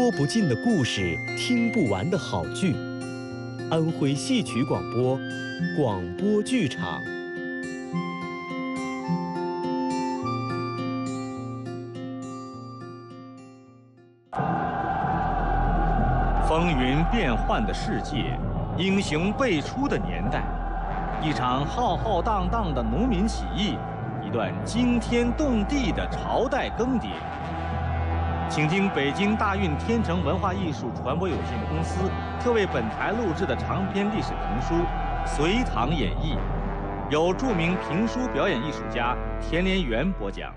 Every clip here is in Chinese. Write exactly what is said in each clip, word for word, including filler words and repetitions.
说不尽的故事，听不完的好剧。安徽戏曲广播，广播剧场。 风云变幻的世界，英雄辈出的年代，一场浩浩荡荡的农民起义，一段惊天动地的朝代更迭。请听北京大运天成文化艺术传播有限公司特为本台录制的长篇历史评书《隋唐演义》，由著名评书表演艺术家田连元播讲。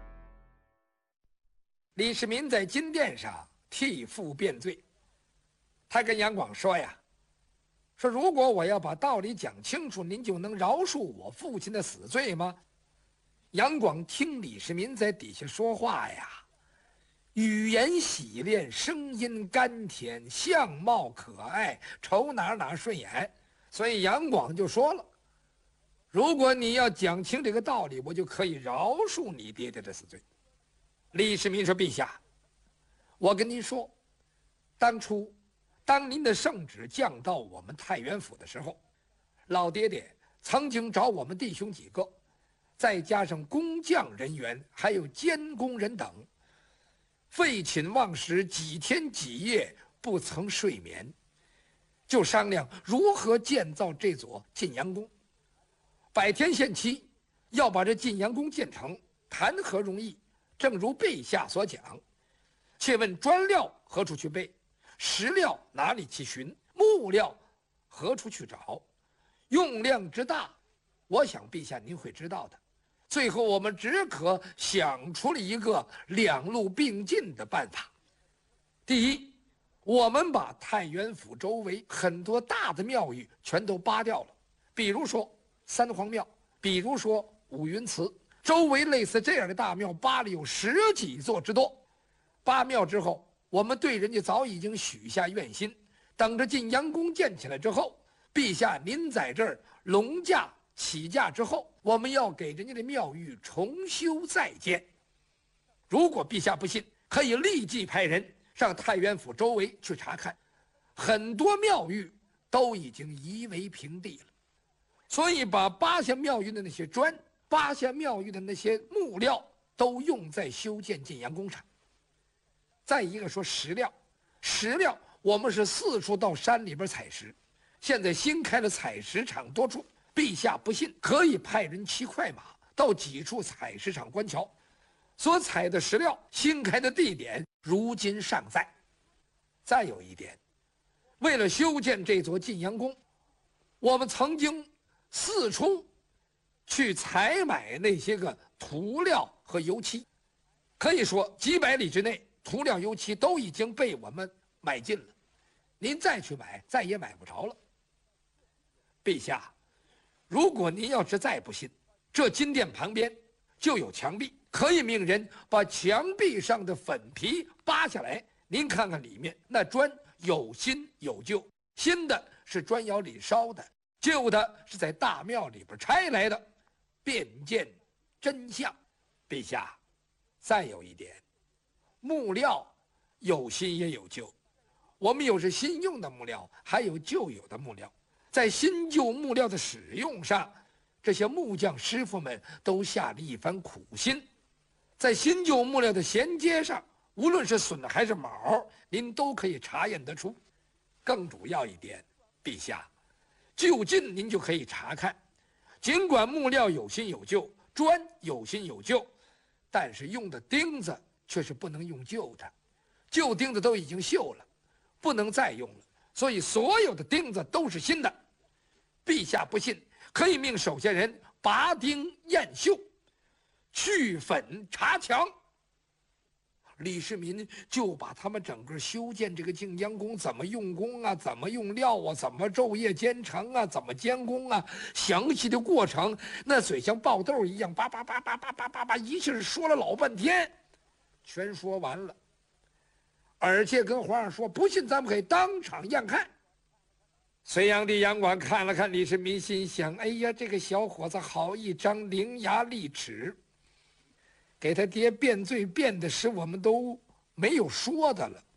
李世民在金殿上替父辩罪，他跟杨广说呀，说如果我要把道理讲清楚，您就能饶恕我父亲的死罪吗？杨广听李世民在底下说话呀，语言洗练，声音甘甜，相貌可爱，瞅哪哪顺眼，所以杨广就说了，如果你要讲清这个道理，我就可以饶恕你爹爹的死罪。李世民说，陛下，我跟您说，当初当您的圣旨降到我们太原府的时候，老爹爹曾经找我们弟兄几个，再加上工匠人员还有监工人等，废寝忘食，几天几夜不曾睡眠，就商量如何建造这座晋阳宫。百天限期要把这晋阳宫建成，谈何容易？正如陛下所讲，切问砖料何处去备？石料哪里去寻？木料何处去找？用量之大，我想陛下您会知道的。最后我们只可想出了一个两路并进的办法。第一，我们把太原府周围很多大的庙宇全都扒掉了，比如说三皇庙，比如说五云祠，周围类似这样的大庙扒了有十几座之多。扒庙之后，我们对人家早已经许下愿心，等着晋阳宫建起来之后，陛下您在这儿隆驾起驾之后，我们要给人家的庙宇重修再建。如果陛下不信，可以立即派人上太原府周围去查看，很多庙宇都已经夷为平地了。所以把扒下庙宇的那些砖，扒下庙宇的那些木料都用在修建晋阳宫上。再一个说石料，石料我们是四处到山里边采石，现在新开了采石场多处，陛下不信，可以派人骑快马到几处采石场观瞧，所采的石料新开的地点如今尚在。再有一点，为了修建这座晋阳宫，我们曾经四处去采买那些个涂料和油漆，可以说几百里之内涂料油漆都已经被我们买尽了，您再去买再也买不着了。陛下，如果您要是再不信，这金殿旁边就有墙壁，可以命人把墙壁上的粉皮扒下来，您看看里面那砖有新有旧，新的是砖窑里烧的，旧的是在大庙里边拆来的，便见真相。陛下，再有一点，木料有新也有旧，我们有是新用的木料，还有旧有的木料。在新旧木料的使用上，这些木匠师傅们都下了一番苦心。在新旧木料的衔接上，无论是榫还是卯，您都可以查验得出。更主要一点，陛下，就近您就可以查看，尽管木料有新有旧，砖有新有旧，但是用的钉子却是不能用旧的，旧钉子都已经锈了，不能再用了，所以所有的钉子都是新的。陛下不信，可以命手下人拔钉验锈，去粉查墙。李世民就把他们整个修建这个晋阳宫怎么用功啊，怎么用料啊，怎么昼夜兼程啊，怎么监工啊，详细的过程，那嘴像爆豆一样，叭叭叭叭叭叭叭叭，一气说了老半天，全说完了。而且跟皇上说，不信咱们可以当场验看。隋炀帝杨广看了看李世民，心想，哎呀，这个小伙子好一张伶牙俐齿，给他爹辩罪辩的使我们都没有说的了。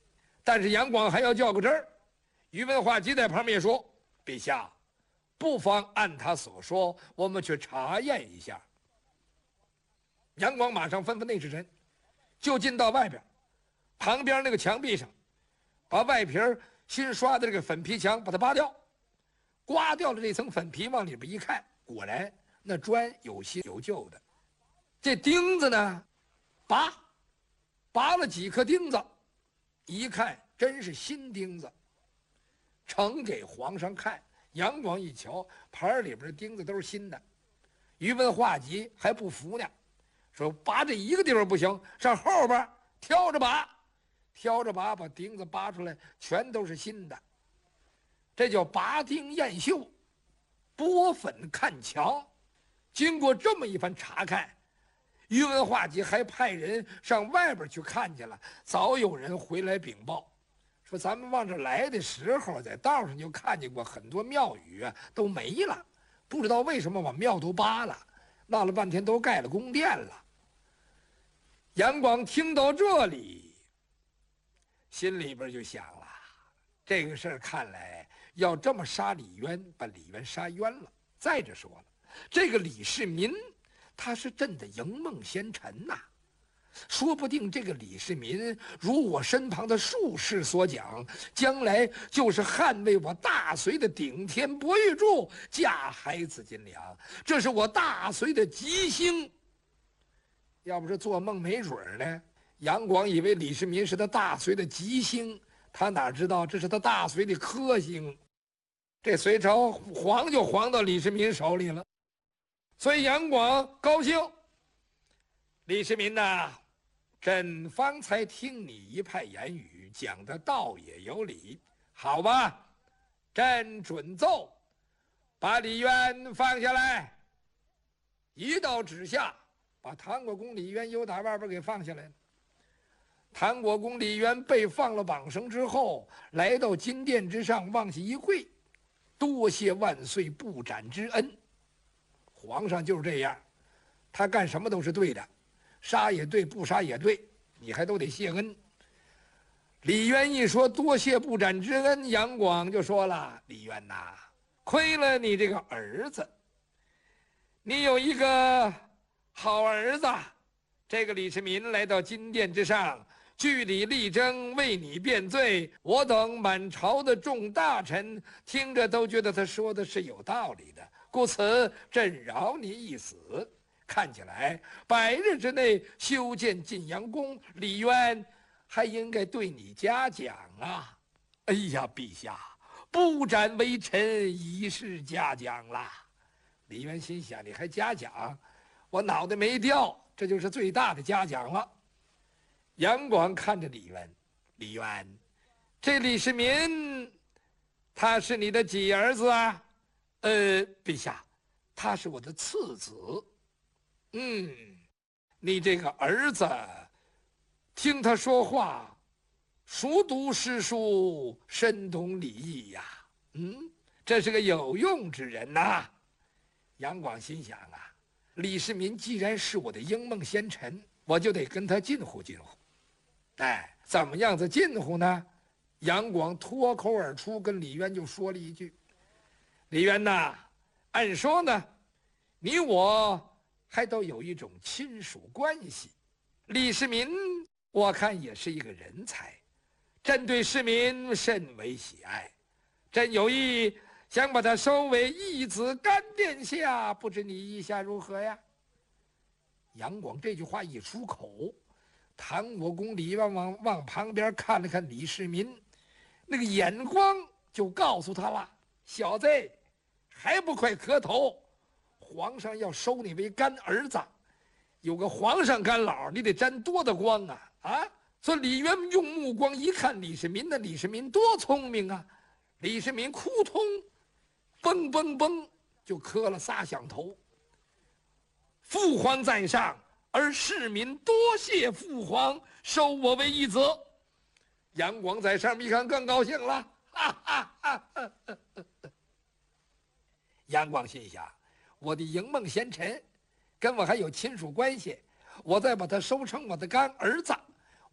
但是杨广还要较个真儿。宇文化及在旁边说：“陛下，不妨按他所说，我们去查验一下。”杨广马上吩咐内侍臣，就进到外边，旁边那个墙壁上，把外皮新刷的这个粉皮墙把它扒掉，刮掉了这层粉皮，往里边一看，果然那砖有新有旧的。这钉子呢，拔，拔了几颗钉子，一看真是新钉子，呈给皇上看。杨广一瞧，盘里边的钉子都是新的。宇文化及还不服呢，说拔这一个地方不行，上后边挑着拔，挑着拔，把钉子拔出来，全都是新的。这叫拔钉验绣，拨粉看墙。经过这么一番查看，宇文化及还派人上外边去看去了。早有人回来禀报，说咱们往这来的时候，在道上就看见过很多庙宇啊，都没了，不知道为什么把庙都扒了，闹了半天都盖了宫殿了。杨广听到这里，心里边就想了，这个事儿看来要这么杀李渊，把李渊杀冤了。再者说了，这个李世民他是朕的迎梦贤臣呐、啊，说不定这个李世民如我身旁的术士所讲，将来就是捍卫我大隋的顶天博玉柱，架海紫金梁，这是我大隋的吉星。要不是做梦没准呢。杨广以为李世民是他大隋的吉星，他哪知道这是他大隋的克星。这隋朝黄就黄到李世民手里了，所以杨广高兴。李世民呐，朕方才听你一派言语，讲的倒也有理，好吧，朕准奏，把李渊放下来。一道旨下，把唐国公李渊由打外边给放下来了。唐国公李渊被放了绑绳之后，来到金殿之上，往下一跪，多谢万岁不斩之恩。皇上就是这样，他干什么都是对的，杀也对，不杀也对，你还都得谢恩。李渊一说多谢不斩之恩，杨广就说了：“李渊呐，亏了你这个儿子，你有一个好儿子。这个李世民来到金殿之上，据理力争，为你辩罪，我等满朝的众大臣听着都觉得他说的是有道理的，故此朕饶你一死。看起来百日之内修建晋阳宫，李渊还应该对你嘉奖啊！”哎呀，陛下，不斩为臣已是嘉奖啦。李渊心想：你还嘉奖？我脑袋没掉，这就是最大的嘉奖了。杨广看着李渊，李渊，这李世民他是你的几儿子啊？呃，陛下，他是我的次子。嗯，你这个儿子，听他说话，熟读诗书，深懂礼义呀。嗯，这是个有用之人呐、啊。杨广心想啊，李世民既然是我的英梦贤臣，我就得跟他近乎近乎。哎，怎么样子近乎呢？杨广脱口而出跟李渊就说了一句：“李渊呐，按说呢，你我还都有一种亲属关系。李世民我看也是一个人才，朕对世民甚为喜爱，朕有意想把他收为义子干殿下，不知你意下如何呀？”杨广这句话一出口，唐国公李渊往往旁边看了看李世民，那个眼光就告诉他了：“小子，还不快磕头！皇上要收你为干儿子，有个皇上干老，你得沾多大光啊！啊！”所以李渊用目光一看李世民，那李世民多聪明啊！李世民扑通，嘣嘣嘣就磕了仨响头。父皇在上，而世民多谢父皇收我为义子。杨广在上面一看更高兴了，哈哈哈哈哈哈。杨广心想：我的迎梦贤臣，跟我还有亲属关系，我再把他收成我的干儿子，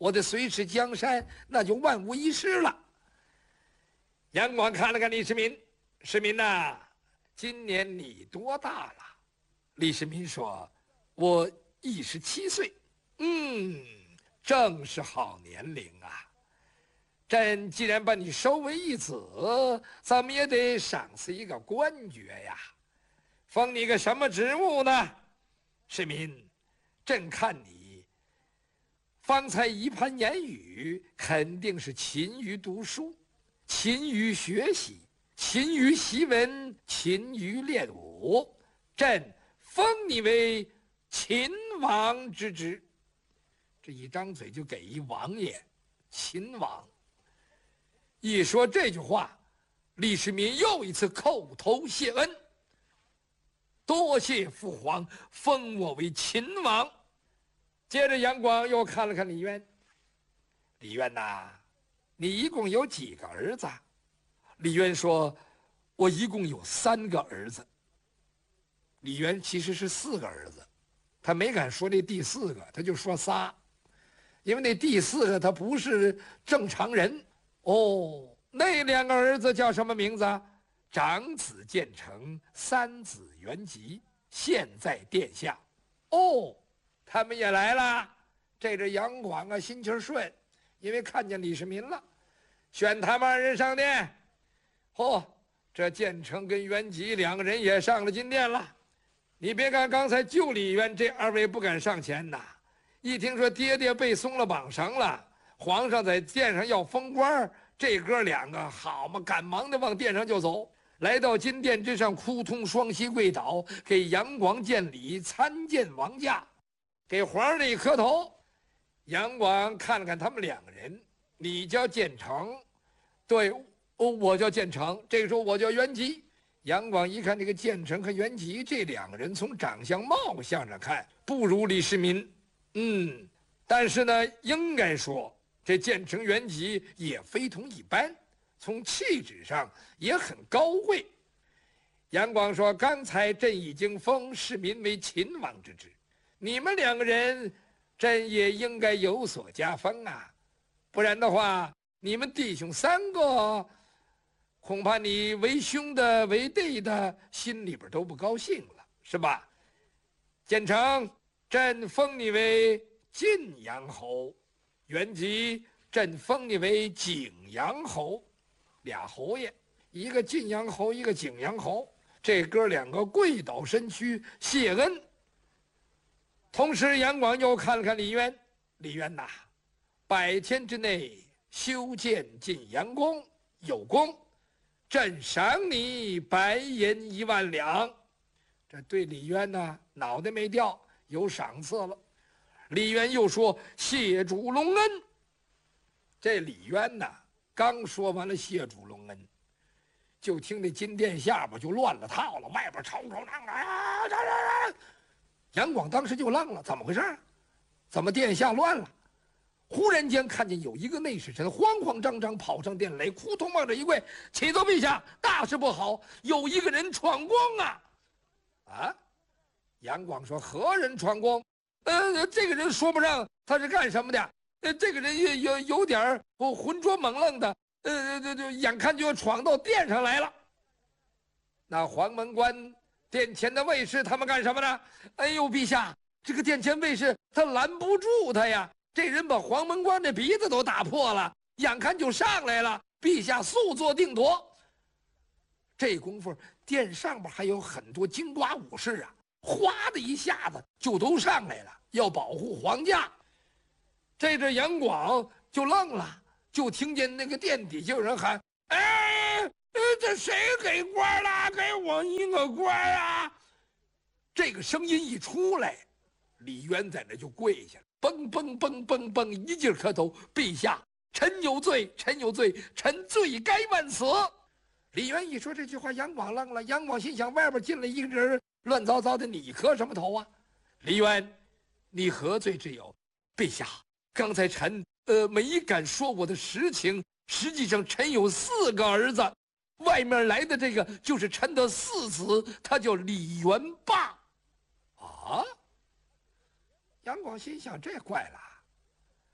我的随侍江山那就万无一失了。杨广看了看李世民，世民呐、啊，今年你多大了？李世民说：“我一十七岁。”嗯，正是好年龄啊。朕既然把你收为义子，咱们也得赏赐一个官爵呀。封你个什么职务呢？世民，朕看你方才一番言语，肯定是勤于读书，勤于学习，勤于习文，勤于练武。朕封你为秦王之职。这一张嘴就给一王爷，秦王。一说这句话，李世民又一次叩头谢恩，多谢父皇封我为秦王。接着杨广又看了看李渊，李渊呐，你一共有几个儿子？李渊说：“我一共有三个儿子。”李渊其实是四个儿子，他没敢说这第四个，他就说仨，因为那第四个他不是正常人。哦，那两个儿子叫什么名字啊？长子建成，三子元吉，现在殿下。哦，他们也来了。这这杨广啊，心情顺，因为看见李世民了，选他们二人上殿。嚯，这建成跟元吉两个人也上了金殿了。你别看刚才救李渊这二位不敢上前呐，一听说爹爹被松了绑绳了，皇上在殿上要封官，这哥两个好嘛，赶忙的往殿上就走，来到金殿之上，哭通双膝跪倒，给杨广见礼，参见王驾，给皇上一磕头。杨广看了看他们两个人，你叫建成，对，我叫建成，这个时候我叫元吉。杨广一看这个建成和元吉这两个人，从长相貌相上看不如李世民，嗯，但是呢，应该说这建成元吉也非同一般，从气质上也很高贵。杨广说：“刚才朕已经封世民为秦王之职，你们两个人，朕也应该有所加封啊，不然的话，你们弟兄三个，恐怕你为兄的为弟的心里边都不高兴了，是吧？建成，朕封你为晋阳侯。元吉，朕封你为景阳侯，俩侯爷，一个晋阳侯，一个景阳侯。这哥两个跪倒身躯谢恩。同时，杨广又看了看李渊，李渊呐，百天之内修建晋阳宫，有功，朕赏你白银一万两。这对李渊呢，脑袋没掉，有赏赐了。李渊又说：“谢主隆恩。”这李渊呐，刚说完了谢主隆恩，就听那金殿下边就乱了套了，外边吵吵嚷啊！杨广当时就愣了，怎么回事？怎么殿下乱了？忽然间看见有一个内侍臣慌慌张张跑上殿来，扑通往这一跪：“启奏陛下，大事不好，有一个人闯宫啊！”啊！杨广说：“何人闯宫？呃，这个人说不上他是干什么的。呃，这个人有有有点我浑浊猛愣的，呃，这这眼看就要闯到殿上来了。那黄门官、殿前的卫士他们干什么呢？哎呦，陛下，这个殿前卫士他拦不住他呀！这人把黄门官的鼻子都打破了，眼看就上来了，陛下速做定夺。这功夫，殿上边还有很多京瓜武士啊，哗的一下子就都上来了，要保护皇家。这这杨广就愣了，就听见那个殿底下有人喊：“哎，这谁给官了？给我一个官啊！”这个声音一出来，李渊在那就跪下了，蹦蹦蹦蹦蹦，一劲磕头：“陛下，臣有罪，臣有罪，臣罪该万死。”李渊一说这句话，杨广愣了。杨广心想：外边进来一个人，乱糟糟的，你磕什么头啊？李渊，你何罪之有？陛下，刚才臣呃没敢说我的实情，实际上臣有四个儿子，外面来的这个就是臣的四子，他叫李元霸。啊！杨广心想：这怪了，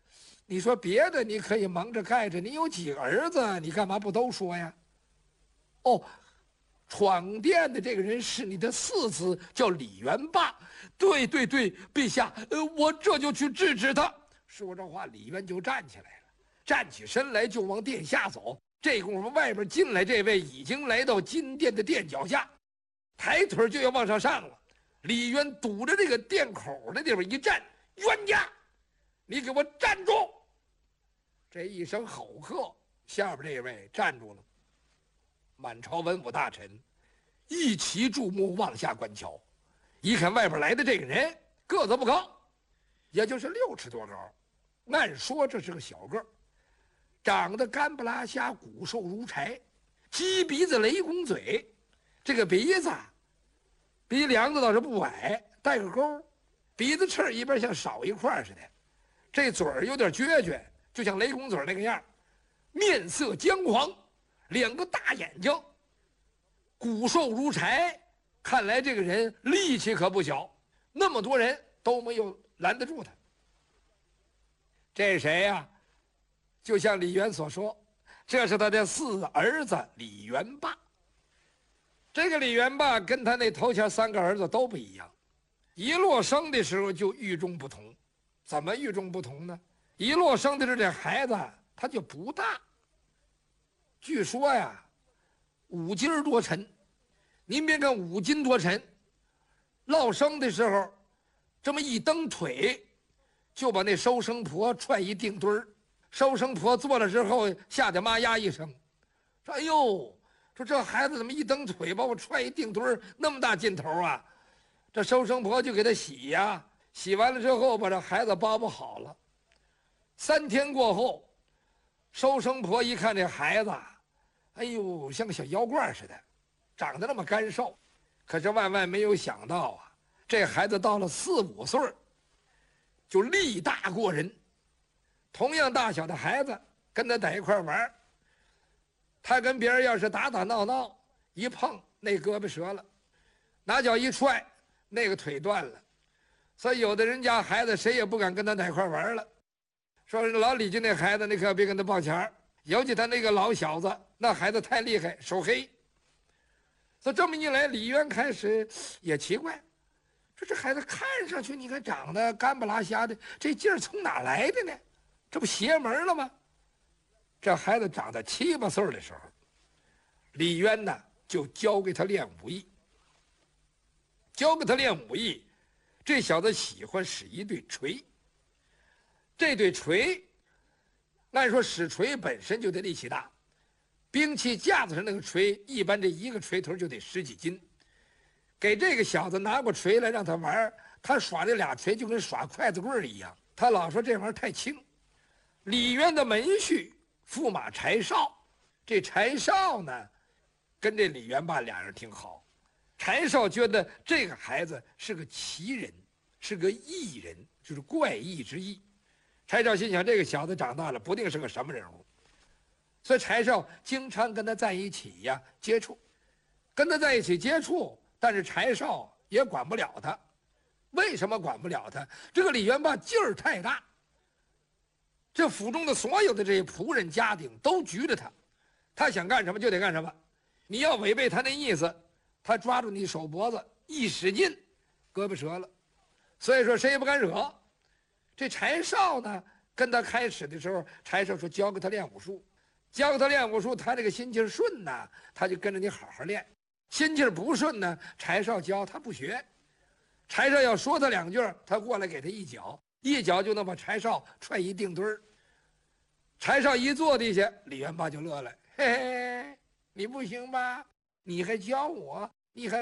你说别的你可以蒙着盖着，你有几个儿子，你干嘛不都说呀？哦，闯殿的这个人是你的四子，叫李元霸。对对对，陛下，呃，我这就去制止他。说这话，李渊就站起来了，站起身来就往殿下走。这功夫，外边进来这位已经来到金殿的殿脚下，抬腿就要往上上了。李渊堵着这个殿口的地方一站，冤家，你给我站住！这一声吼喝，下边这位站住了。满朝文武大臣一齐注目往下观瞧，一看外边来的这个人个子不高，也就是六尺多高，按说这是个小个儿，长得干不拉瞎，骨瘦如柴，鸡鼻子雷公嘴，这个鼻子鼻梁子倒是不矮，带个沟，鼻子翅一边像少一块似的，这嘴儿有点撅撅，就像雷公嘴那个样，面色姜黄，两个大眼睛，骨瘦如柴，看来这个人力气可不小，那么多人都没有拦得住他。这是谁呀？就像李渊所说，这是他的四儿子李元霸。这个李元霸跟他那头前三个儿子都不一样，一落生的时候就与众不同。怎么与众不同呢？一落生的时候这孩子他就不大，据说呀五斤多沉。您别看五斤多沉，落生的时候这么一蹬腿，就把那收生婆踹一定墩儿。收生婆坐了之后，吓得妈呀一声，说：“哎呦，说这孩子怎么一蹬腿把我踹一定墩儿，那么大劲头啊！”这收生婆就给他洗呀，洗完了之后把这孩子包包好了。三天过后，收生婆一看这孩子，哎呦，像个小妖怪似的，长得那么干瘦。可是万万没有想到啊，这孩子到了四五岁就力大过人。同样大小的孩子跟他在一块玩，他跟别人要是打打闹闹，一碰那胳膊折了，拿脚一踹那个腿断了。所以有的人家孩子谁也不敢跟他在一块玩了，说是老李家那孩子你可别跟他抱钱儿，尤其他那个老小子那孩子太厉害，手黑。所以这么一来，李渊开始也奇怪，说这孩子看上去你看长得干不拉瞎的，这劲儿从哪来的呢？这不邪门了吗？这孩子长到七八岁的时候，李渊呢就教给他练武艺。教给他练武艺，这小子喜欢使一对锤。这对锤，按说使锤本身就得力气大，兵器架子上那个锤，一般这一个锤头就得十几斤。给这个小子拿过锤来让他玩，他耍这俩锤就跟耍筷子棍一样，他老说这玩意儿太轻。李渊的门婿驸马柴绍，这柴绍呢，跟这李元霸俩人挺好。柴绍觉得这个孩子是个奇人，是个异人，就是怪异之异。柴绍心想，这个小子长大了不定是个什么人物，所以柴绍经常跟他在一起呀接触，跟他在一起接触，但是柴绍也管不了他。为什么管不了他？这个李元霸劲儿太大。这府中的所有的这些仆人家丁都局着他，他想干什么就得干什么。你要违背他那意思，他抓住你手脖子一使劲，胳膊折了。所以说谁也不敢惹。这柴绍呢，跟他开始的时候，柴绍说教给他练武术，教给他练武术，他这个心气顺呢，他就跟着你好好练；心气不顺呢，柴绍教他不学。柴绍要说他两句，他过来给他一脚，一脚就能把柴绍踹一定墩儿。柴绍一坐地下，李元霸就乐了，嘿嘿，你不行吧？你还教我？你还